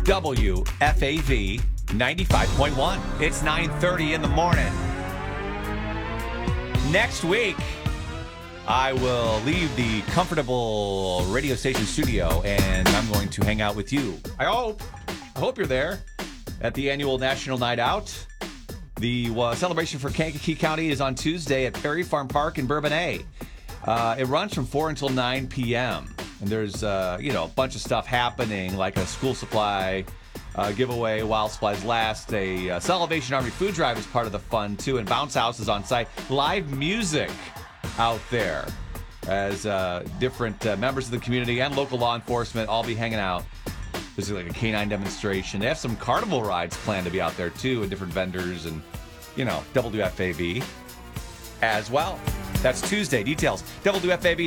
WFAV 95.1. It's 9:30 in the morning. Next week, I will leave the comfortable radio station studio, and I'm going to hang out with you. I hope you're there at the annual National Night Out. The celebration for Kankakee County is on Tuesday at Perry Farm Park in Bourbonnais. It runs from 4 until 9 p.m. And there's, a bunch of stuff happening, like a school supply giveaway while supplies last. A Salvation Army food drive is part of the fun, too. And Bounce House is on site. Live music out there as different members of the community and local law enforcement all be hanging out. There's like a canine demonstration. They have some carnival rides planned to be out there, too, and different vendors and, WFAV as well. That's Tuesday. Details, WFAV.